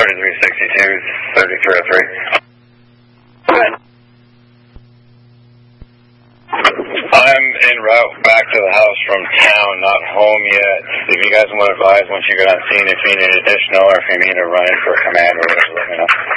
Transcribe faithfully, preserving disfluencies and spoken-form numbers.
thirty-three sixty-two, thirty-three oh three. I'm en route back to the house from town, not home yet. If you guys want to advise once you get on scene, if you need additional or if you need a run in for a command or whatever, let me know.